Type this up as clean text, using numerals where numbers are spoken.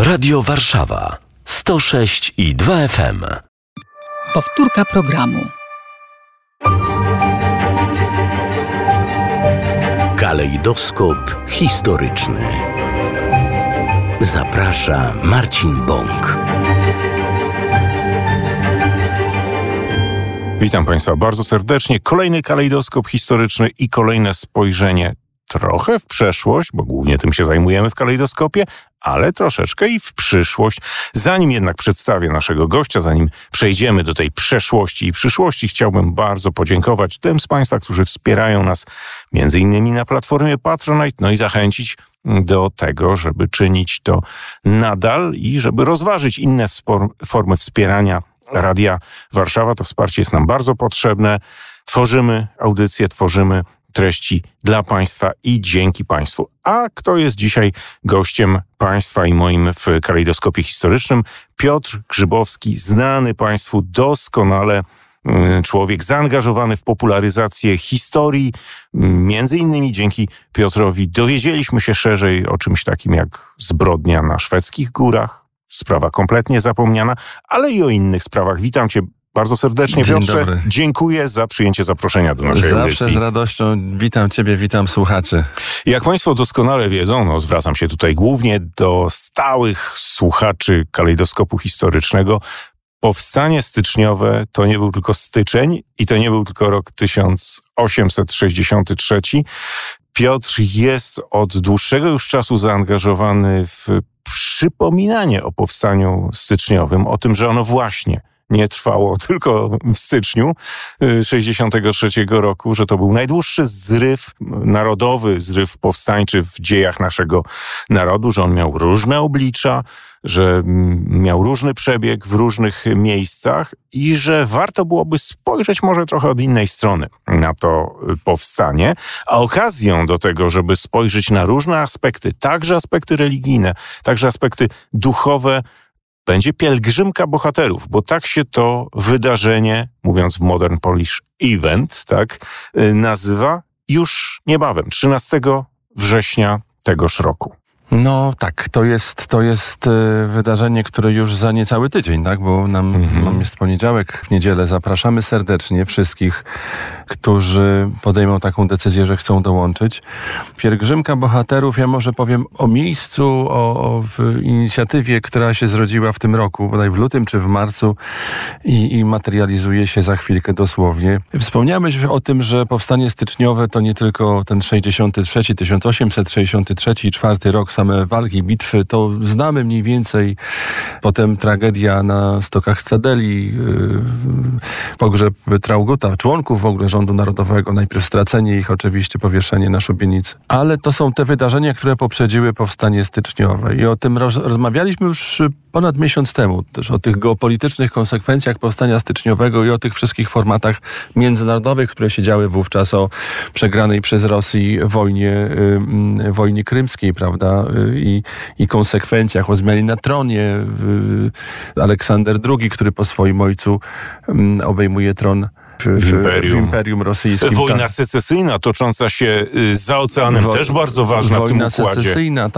Radio Warszawa 106,2 FM. Powtórka programu. Kalejdoskop historyczny. Zaprasza Marcin Bąk. Witam Państwa bardzo serdecznie. Kolejny kalejdoskop historyczny i kolejne spojrzenie trochę w przeszłość, bo głównie tym się zajmujemy w kalejdoskopie, ale troszeczkę i w przyszłość. Zanim jednak przedstawię naszego gościa, zanim przejdziemy do tej przeszłości i przyszłości, chciałbym bardzo podziękować tym z Państwa, którzy wspierają nas między innymi na platformie Patronite, no i zachęcić do tego, żeby czynić to nadal i żeby rozważyć inne formy wspierania Radia Warszawa. To wsparcie jest nam bardzo potrzebne. Tworzymy audycje, tworzymy treści dla Państwa i dzięki Państwu. A kto jest dzisiaj gościem Państwa i moim w kalejdoskopie historycznym? Piotr Grzybowski, znany Państwu doskonale człowiek zaangażowany w popularyzację historii. Między innymi dzięki Piotrowi dowiedzieliśmy się szerzej o czymś takim jak zbrodnia na szwedzkich górach. Sprawa kompletnie zapomniana, ale i o innych sprawach. Witam Cię bardzo serdecznie, Piotrze. Dziękuję za przyjęcie zaproszenia do naszej audycji. Zawsze z radością. Witam Ciebie, witam słuchaczy. Jak Państwo doskonale wiedzą, zwracam się tutaj głównie do stałych słuchaczy kalejdoskopu historycznego. Powstanie styczniowe to nie był tylko styczeń i to nie był tylko rok 1863. Piotr jest od dłuższego już czasu zaangażowany w przypominanie o powstaniu styczniowym, o tym, że ono właśnie nie trwało tylko w styczniu 1963 roku, że to był najdłuższy zryw narodowy, zryw powstańczy w dziejach naszego narodu, że on miał różne oblicza, że miał różny przebieg w różnych miejscach i że warto byłoby spojrzeć może trochę od innej strony na to powstanie, a okazją do tego, żeby spojrzeć na różne aspekty, także aspekty religijne, także aspekty duchowe, będzie pielgrzymka bohaterów, bo tak się to wydarzenie, mówiąc w Modern Polish Event, tak, nazywa już niebawem, 13 września tegoż roku. No tak, to jest wydarzenie, które już za niecały tydzień, tak? Bo nam jest poniedziałek, w niedzielę. Zapraszamy serdecznie wszystkich, którzy podejmą taką decyzję, że chcą dołączyć. Pielgrzymka bohaterów, ja może powiem o miejscu, o inicjatywie, która się zrodziła w tym roku, bodaj w lutym czy w marcu i materializuje się za chwilkę dosłownie. Wspomniałeś o tym, że powstanie styczniowe to nie tylko ten 1863 i 4 rok, same walki, bitwy, to znamy mniej więcej. Potem tragedia na stokach Scadeli, pogrzeb Trauguta, członków w ogóle rządu narodowego, najpierw stracenie ich, oczywiście powieszenie na szubienicy. Ale to są te wydarzenia, które poprzedziły powstanie styczniowe i o tym rozmawialiśmy już ponad miesiąc temu, też o tych geopolitycznych konsekwencjach powstania styczniowego i o tych wszystkich formatach międzynarodowych, które się działy wówczas, o przegranej przez Rosję wojnie krymskiej, prawda, i konsekwencjach, o zmianie na tronie. Aleksander II, który po swoim ojcu obejmuje tron w Imperium Rosyjskim. Wojna secesyjna tocząca się za oceanem, też bardzo ważna w tym układzie. Wojna secesyjna,